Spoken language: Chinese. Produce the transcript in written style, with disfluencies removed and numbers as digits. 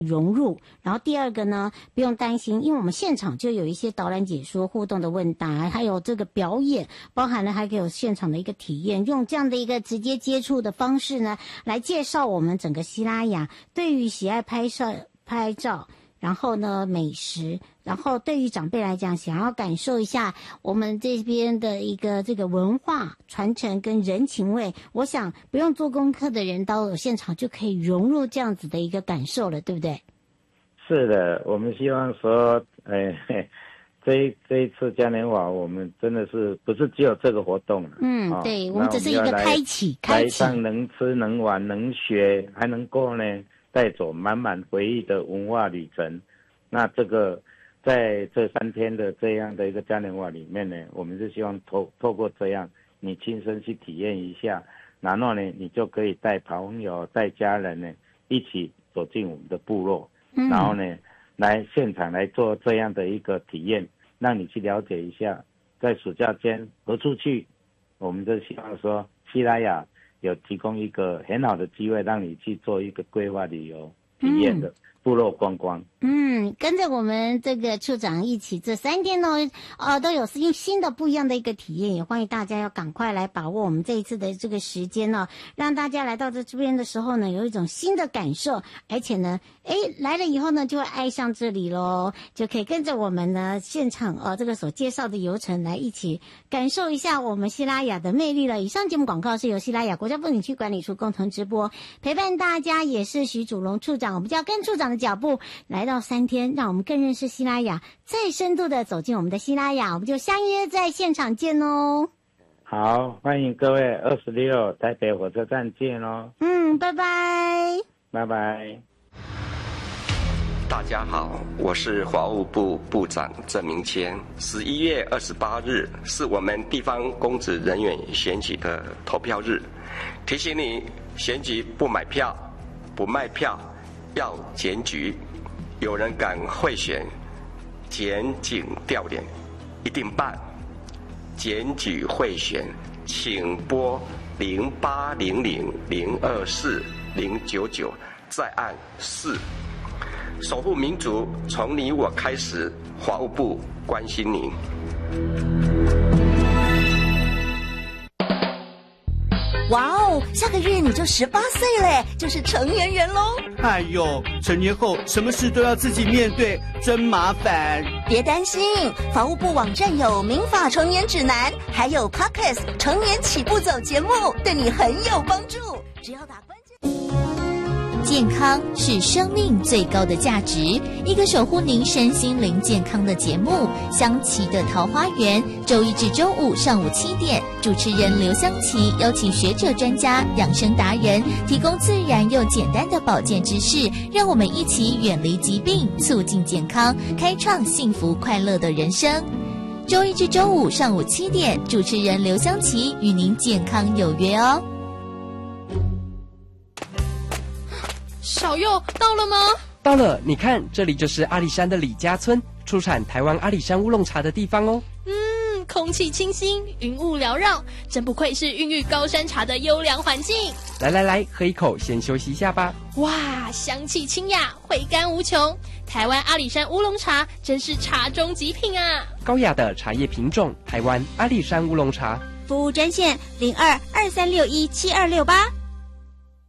融入。然后第二个呢，不用担心，因为我们现场就有一些导览解说、互动的问答，还有这个表演，包含了还可以有现场的一个体验，用这样的一个直接接触的方式呢，来介绍我们整个西拉雅。对于喜爱拍照，然后呢美食，然后对于长辈来讲，想要感受一下我们这边的一个这个文化传承跟人情味，我想不用做功课的人到了现场就可以融入这样子的一个感受了，对不对？ 是的，我们希望说，这一次嘉年华，我们真的是不是只有这个活动了？ 对，我们只是一个开启， 来上能吃能玩能学，还能够呢带走满满回忆的文化旅程。那这个在这3天的这样的一个嘉年华里面呢，我们是希望透过这样，你亲身去体验一下，然后呢，你就可以带朋友、带家人呢一起走进我们的部落。然后呢，来现场来做这样的一个体验，让你去了解一下，在暑假间何处去。我们就希望说，西拉雅有提供一个很好的机会，让你去做一个规划旅游体验的部落观光。 跟着我们这个处长一起，这3天呢，都有新的不一样的一个体验，也欢迎大家要赶快来把握我们这一次的这个时间呢，让大家来到这边的时候呢，有一种新的感受，而且呢，来了以后呢，就会爱上这里咯，就可以跟着我们呢现场这个所介绍的游程来一起感受一下我们西拉雅的魅力了。以上节目广告是由西拉雅国家风景区管理处共同直播，陪伴大家也是徐祖龙处长，我们就要跟处长的脚步来到3天，让我们更认识西拉雅，再深度的走进我们的西拉雅，我们就相约在现场见哦。 好，欢迎各位26台北火车站见哦。 拜拜。 拜拜。 大家好，我是法务部部长郑明谦。11月28日是我们地方公职人员选举的投票日，提醒你选举不买票、不卖票，要检举。有人敢贿选、检警调脸，一定办。检举贿选，请拨0800024099再按4。守护民主，从你我开始，法务部关心您。 哇哦，下个月你就18岁嘞，就是成年人咯。 哎呦，成年后什么事都要自己面对，真麻烦。 别担心，法务部网站有民法成年指南，还有 Podcast 成年起步走节目，对你很有帮助。只要打关键。 健康是生命最高的价值，一个守护您身心灵健康的节目《香琪的桃花源》，周一至周五上午7点，主持人刘香琪邀请学者专家、养生达人，提供自然又简单的保健知识，让我们一起远离疾病，促进健康，开创幸福快乐的人生。周一至周五上午7点，主持人刘香琪与您健康有约哦。 小佑到了吗？ 到了，你看，这里就是阿里山的李家村，出产台湾阿里山乌龙茶的地方哦。 空气清新，云雾缭绕，真不愧是孕育高山茶的优良环境。 来，喝一口，先休息一下吧。 哇，香气清雅，回甘无穷。台湾阿里山乌龙茶真是茶中极品啊！ 高雅的茶叶品种，台湾阿里山乌龙茶。 服务专线0223617268。